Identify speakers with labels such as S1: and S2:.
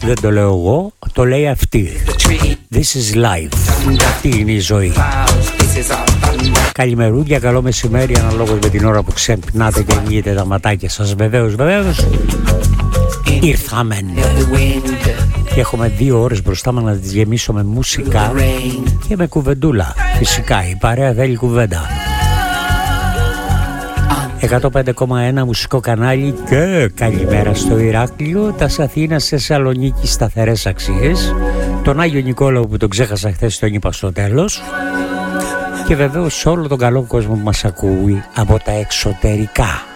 S1: Δεν το λέω εγώ, το λέει αυτή. This is life. Αυτή είναι η ζωή. Καλημερούδια, καλό μεσημέρι, αναλόγως με την ώρα που ξεμπνάτε και ανοίγετε τα ματάκια σας. Βεβαίως, ήρθαμεν. Και έχουμε 2 ώρες μπροστά μας να τις γεμίσω με μουσικά και με κουβεντούλα. Φυσικά, η παρέα θέλει κουβέντα. 105,1 μουσικό κανάλι και καλημέρα στο Ηράκλειο, τα Αθήνας, Θεσσαλονίκη, σταθερές αξίες. Τον Άγιο Νικόλαο που τον ξέχασα χθες, τον είπα στο τέλος. Και βεβαίως όλο τον καλό κόσμο που μας ακούει από τα εξωτερικά.